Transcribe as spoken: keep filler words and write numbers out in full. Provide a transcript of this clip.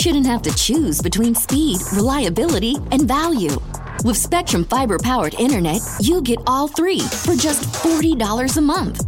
shouldn't have to choose between speed, reliability, and value. With Spectrum Fiber-powered internet, you get all three for just forty dollars a month.